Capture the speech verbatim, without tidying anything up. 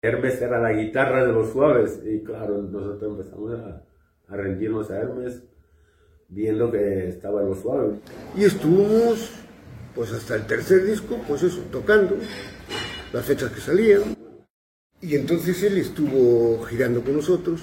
Hermes era la guitarra de los Suaves y claro, nosotros empezamos a, a rendirnos a Hermes viendo que estaba en los Suaves. Y estuvimos pues hasta el tercer disco, pues eso, tocando las fechas que salían. Y entonces él estuvo girando con nosotros